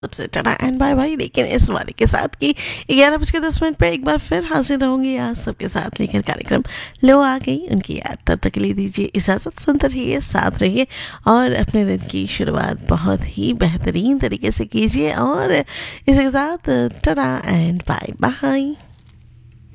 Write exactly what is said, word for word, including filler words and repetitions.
सबसे Tata and bye bye. लेकिन इस वाले के साथ कि ग्यारह बज के दस मिनट पर एक बार फिर हाजिर रहूंगी आज सबके साथ लेकर कार्यक्रम लो आ गई उनकी याद। तब तक के लिए दीजिए इजाज़त, सुनते रहिए, साथ रहिए और अपने दिन की शुरुआत बहुत ही बेहतरीन तरीके से कीजिए। और इसी के साथ टाटा एंड बाय बाय।